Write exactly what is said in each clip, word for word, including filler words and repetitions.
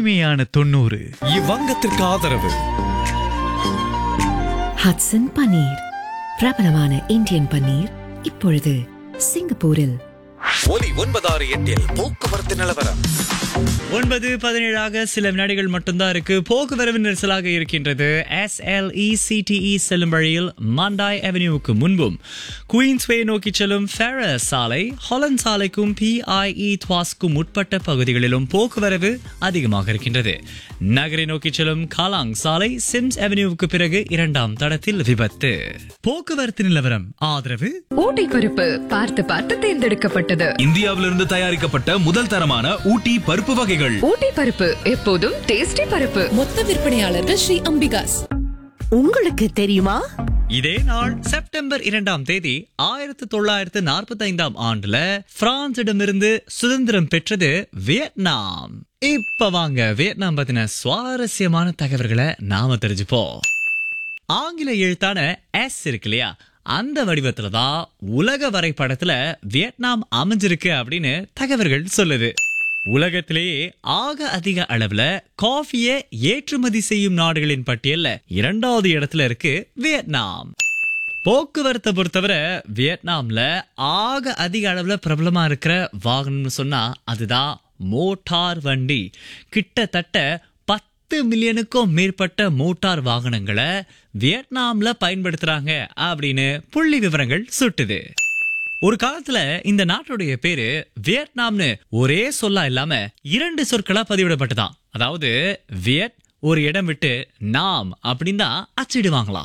இனிமையான தொண்ணூறு. இவ்வங்கத்திற்கு ஆதரவு ஹட்சன் பன்னீர், பிரபலமான இந்தியன் பன்னீர், இப்பொழுது சிங்கப்பூரில். ஒலி ஒன்பதாறு எட்டில் போக்குவரத்து நிலவரம். ஒன்பது பதினேழாக சில வினாடிகள் மட்டும்தான் இருக்கு. போக்குவரவு நெரிசலாக இருக்கின்றது. S L E C D இ செல்லும் வழியில் மண்டாய் அவென்யூவுக்கு முன்பும், குயின்ஸ்வே நோக்கி செல்லும் ஃபெரஸ் சாலை, ஹாலண்ட் சாலைக்கும் பி ஐ இ துவாஸ்க்கும் உட்பட்ட பகுதிகளிலும் போக்குவரவு அதிகமாக இருக்கின்றது. நகரை நோக்கி செல்லும் காலாங் சாலை, சிம்ஸ் அவென்யூவுக்கு பிறகு இரண்டாம் தடத்தில் விபத்து. போக்குவரத்து நிலவரம் ஆதரவு ஊட்டி பருப்பு பார்த்து பார்த்து தேர்ந்தெடுக்கப்பட்டது. இந்தியாவிலிருந்து தயாரிக்கப்பட்ட முதல் தரமான ஊட்டி பருப்பு வகைகள். ஊட்டி பருப்பு எப்போதும் டேஸ்டி பருப்பு. மொத்த விற்பனையாளர்கள் ஸ்ரீ அம்பிகாஸ். உங்களுக்கு தெரியுமா? இதே நாள் செப்டம்பர் இரண்டாம் தேதி ஆயிரத்தி தொள்ளாயிரத்து நாற்பத்தி ஐந்தாம் ஆண்டுல பிரான்சிடமிருந்து சுதந்திரம் பெற்றது வியட்நாம். இப்ப வாங்க வியட்நாம் பத்தின சுவாரஸ்யமான தகவல்களை நாம தெரிஞ்சுப்போம். ஆங்கில எழுத்தான எஸ் இருக்கு இல்லையா, அந்த வடிவத்துல தான் உலக வரைபடத்துல வியட்நாம் அமைஞ்சிருக்கு அப்படின்னு தகவல்கள் சொல்லுது. உலகத்திலேயே ஆக அதிக அளவுல காஃபியை ஏற்றுமதி செய்யும் நாடுகளின் பட்டியல்ல இரண்டாவது இடத்துல இருக்கு வியட்நாம். போக்குவரத்தை பொறுத்தவரை வியட்நாம்ல ஆக அதிக அளவுல பிரபலமா இருக்கிற வாகனம்னு சொன்னா அதுதான் மோட்டார் வண்டி. கிட்டத்தட்ட பத்து மில்லியனுக்கும் மேற்பட்ட மோட்டார் வாகனங்களை வியட்நாம்ல பயன்படுத்துறாங்க அப்படின்னு புள்ளி விவரங்கள் சுட்டுது. ஒரு காலத்துல இந்த நாட்டுடைய பேரு வியட்நாம்னு ஒரே சொல்லா இல்லாம இரண்டு சொற்களா பதிவிடப்பட்டதாம். அதாவது வியட் ஒரு இடம் விட்டு நாம் அப்படின்னு தான் அச்சிடுவாங்களாம்.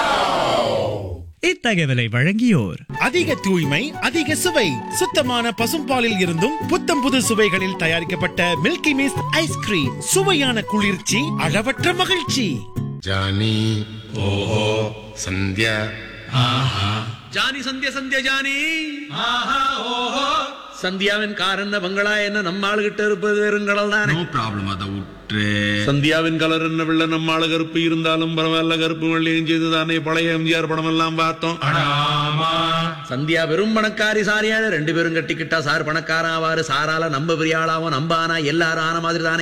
இத்தகவலை வழங்கியோர் அதிக தூய்மை, அதிக சுவை, சுத்தமான பசும்பாலில் இருந்தும் புத்தம் புது சுவைகளில் தயாரிக்கப்பட்ட மில்கி மிஸ்ட் ஐஸ்கிரீம். சுவையான குளிர்ச்சி, அளவற்ற மகிழ்ச்சி. ஜானி ஓஹோ சந்தியா ஜானி சந்தியா சந்தியா ஜானி ஓஹோ சந்தியாவின் கார் என்ன பங்களா என்ன நம்ம ஆளுகிட்ட இருப்பது வெறுங்கடல் தானே. No problem. அதை விட்டு சந்தியாவின் கலர் என்ன வெள்ள நம்ம ஆளு கருப்பு இருந்தாலும் பரவாயில்ல, கருப்பு வெள்ளையும் செய்து தானே பழைய எம்ஜிஆர் படம் எல்லாம் பார்த்தோம். சந்தியா வெறும் பணக்காரி சாரியான ரெண்டு பேரும் கட்டிக்கிட்டா சார் பணக்காரன் ஆவாரு, சாரால நம்ம பெரிய ஆளாவும் நம்பானா எல்லாரும் ஆன மாதிரி தானே.